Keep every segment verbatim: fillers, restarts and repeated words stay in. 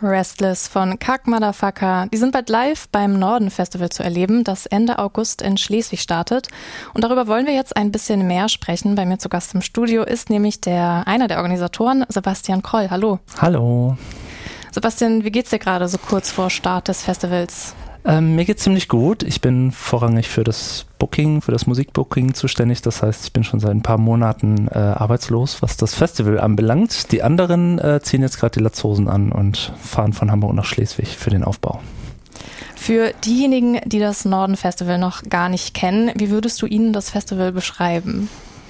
Restless von Kack Motherfucker. Die sind bald live beim Norden Festival zu erleben, das Ende August in Schleswig startet. Und darüber wollen wir jetzt ein bisschen mehr sprechen. Bei mir zu Gast im Studio ist nämlich der einer der Organisatoren, Sebastian Kroll. Hallo. Hallo. Sebastian, wie geht's dir gerade so kurz vor Start des Festivals? Ähm, mir geht's ziemlich gut. Ich bin vorrangig für das Booking, für das Musikbooking zuständig. Das heißt, ich bin schon seit ein paar Monaten äh, arbeitslos, was das Festival anbelangt. Die anderen äh, ziehen jetzt gerade die Latzhosen an und fahren von Hamburg nach Schleswig für den Aufbau. Für diejenigen, die das Norden Festival noch gar nicht kennen, wie würdest du ihnen das Festival beschreiben?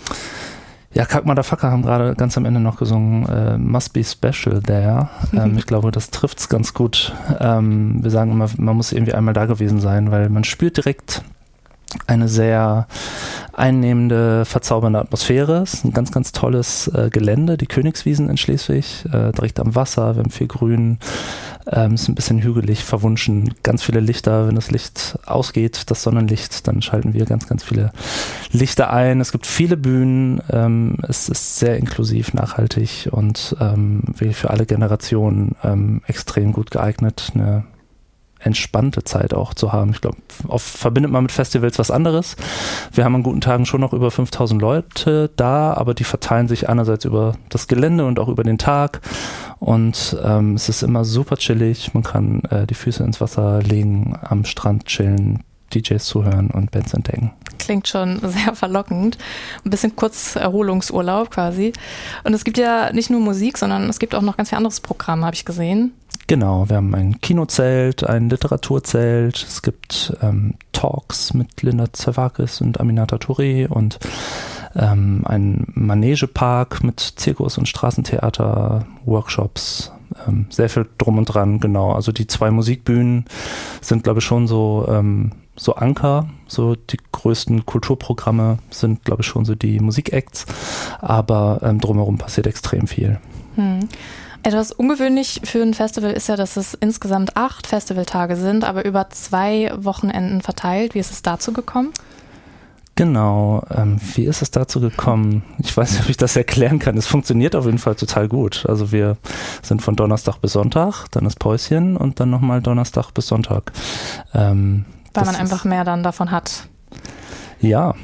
Ja, Kack Motherfucker haben gerade ganz am Ende noch gesungen, äh, Must Be Special There. Ähm, ich glaube, das trifft's ganz gut. Ähm, wir sagen immer, man muss irgendwie einmal da gewesen sein, weil man spürt direkt eine sehr einnehmende, verzaubernde Atmosphäre. Es ist ein ganz, ganz tolles äh, Gelände, die Königswiesen in Schleswig, äh, direkt am Wasser, wir haben viel Grün, ähm, ist ein bisschen hügelig, verwunschen, ganz viele Lichter, wenn das Licht ausgeht, das Sonnenlicht, dann schalten wir ganz, ganz viele Lichter ein. Es gibt viele Bühnen, ähm, es ist sehr inklusiv, nachhaltig und ähm, wirklich für alle Generationen ähm, extrem gut geeignet, eine entspannte Zeit auch zu haben. Ich glaube, oft verbindet man mit Festivals was anderes. Wir haben an guten Tagen schon noch über fünftausend Leute da, aber die verteilen sich einerseits über das Gelände und auch über den Tag und ähm, es ist immer super chillig. Man kann äh, die Füße ins Wasser legen, am Strand chillen, D Js zuhören und Bands entdecken. Klingt schon sehr verlockend. Ein bisschen kurz Erholungsurlaub quasi. Und es gibt ja nicht nur Musik, sondern es gibt auch noch ganz viel anderes Programm, habe ich gesehen. Genau, wir haben ein Kinozelt, ein Literaturzelt, es gibt ähm, Talks mit Linda Zervakis und Aminata Touré und ähm, einen Manegepark mit Zirkus und Straßentheater, Workshops, ähm, sehr viel drum und dran, genau. Also die zwei Musikbühnen sind, glaube ich, schon so, ähm, so Anker, so die größten Kulturprogramme sind, glaube ich, schon so die Musikacts, aber ähm, drumherum passiert extrem viel. Hm. Etwas ungewöhnlich für ein Festival ist ja, dass es insgesamt acht Festivaltage sind, aber über zwei Wochenenden verteilt. Wie ist es dazu gekommen? Genau, ähm, wie ist es dazu gekommen? Ich weiß nicht, ob ich das erklären kann. Es funktioniert auf jeden Fall total gut. Also wir sind von Donnerstag bis Sonntag, dann ist Päuschen und dann nochmal Donnerstag bis Sonntag. Ähm, Weil man einfach mehr dann davon hat. Ja.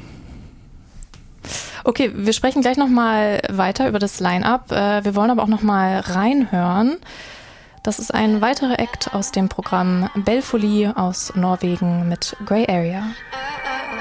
Okay, wir sprechen gleich nochmal weiter über das Line-Up. Wir wollen aber auch nochmal reinhören. Das ist ein weiterer Act aus dem Programm Belfoli aus Norwegen mit Grey Area.